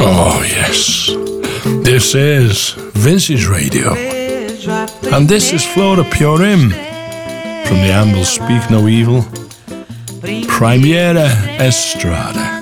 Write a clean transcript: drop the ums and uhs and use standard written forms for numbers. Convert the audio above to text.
Oh, yes. This is Vintage Radio. And this is Flora Purim from the Amble Speak No Evil, Primera Estrada.